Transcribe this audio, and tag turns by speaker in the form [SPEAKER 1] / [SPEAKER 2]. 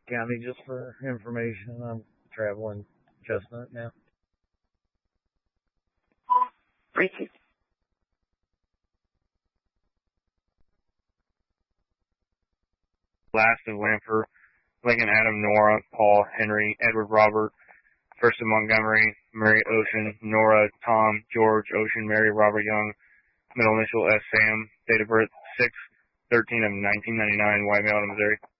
[SPEAKER 1] County just for information. I'm traveling Chestnut now.
[SPEAKER 2] Briefly.
[SPEAKER 3] Last of Lanford, Lincoln, Adam, Nora, Paul, Henry, Edward, Robert, First of Montgomery, Mary, Ocean, Nora, Tom, George, Ocean, Mary, Robert Young, middle initial S. Sam, date of birth 6/13 of 1999, White Mountain, Missouri.